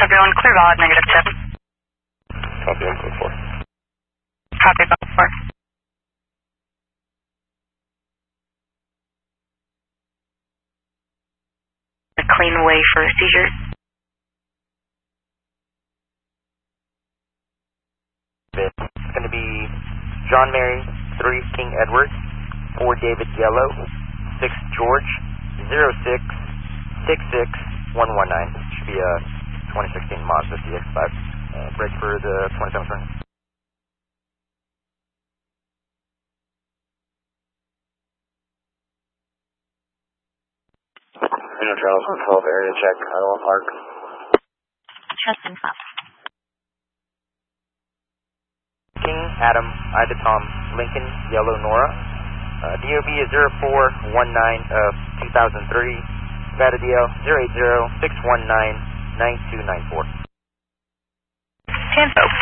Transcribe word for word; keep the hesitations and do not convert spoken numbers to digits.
Everyone clear valid, negative tip. Copy, one code four. Copy, code four. A clean way for a seizure. It's going to be John Mary, three King Edward, four David Yellow, six George, zero six six six one one nine. Should be a twenty sixteen Mazda C X five. Uh, break for the twenty-seven turn. Reno Charles one twelve, area check, Iowa Park. Justin Pop. King, Adam, Ida Tom, Lincoln, Yellow Nora. Uh, D O B is zero four one nine of two thousand three. Nevada D L zero eight zero six one nine nine two nine four. Ten folks.